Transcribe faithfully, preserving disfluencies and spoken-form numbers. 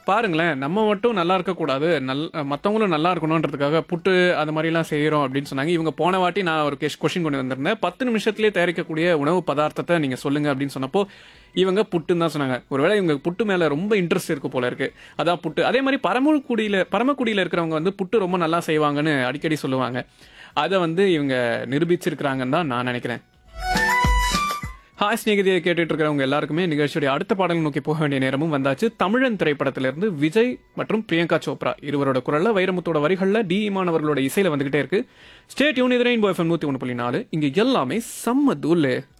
பாருங்களேன், நம்ம மட்டும் நல்லா இருக்கக்கூடாது, நல் மற்றவங்களும் நல்லா இருக்கணுன்றதுக்காக புட்டு அது மாதிரிலாம் செய்கிறோம் அப்படின்னு சொன்னாங்க. இவங்க போன வாட்டி நான் ஒரு கேஷ் கொஷின் கொண்டு வந்திருந்தேன். பத்து நிமிஷத்துலேயே தயாரிக்கக்கூடிய உணவு பதார்த்தத்தை நீங்கள் சொல்லுங்கள் அப்படின்னு சொன்னப்போ இவங்க புட்டுன்னு தான் சொன்னாங்க. ஒருவேளை இவங்க புட்டு மேலே ரொம்ப இன்ட்ரெஸ்ட் இருக்கு போல இருக்கு. அதான் புட்டு. அதே மாதிரி பரமக்குடியில் பரமக்குடியில் இருக்கிறவங்க வந்து புட்டு ரொம்ப நல்லா செய்வாங்கன்னு அடிக்கடி சொல்லுவாங்க. அதை வந்து இவங்க நிரூபிச்சிருக்கிறாங்கன்னு தான் நான் நினைக்கிறேன். ஹாய் ஸ்நேகிதியை கேட்டுட்டு இருக்கிறவங்க எல்லாருக்குமே நிகழ்ச்சியுடைய அடுத்த பாடல் நோக்கி போக வேண்டிய நேரமும் வந்தாச்சு. தமிழன் திரைப்படத்திலிருந்து விஜய் மற்றும் பிரியங்கா சோப்ரா இருவரோட குரல்ல வைரமுத்தோட வரிகள்ல டி இமான் அவர்களோட இசையில வந்துகிட்டே இருக்கு. ஸ்டே டியூன் இது ரெயின்போ எஃப்எம் நூத்தி ஒன்று புள்ளி நாலு. இங்க எல்லாமே செம்ம தூளு.